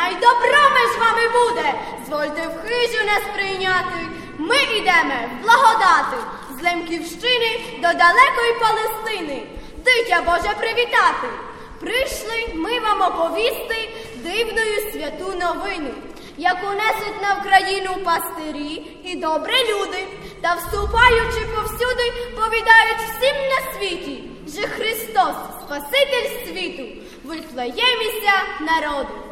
най добро між вами буде. Звольте в хижу нас прийняти. Ми ідемо в благодати з Лемківщини до далекої Палестини. Дитя Боже привітати. Прийшли ми вам оповісти дивною святу новину, яку несуть на Україну пастирі і добрі люди, та вступаючи повсюди, повідають всім на світі, що Христос, Спаситель світу, в Вифлеємі народу.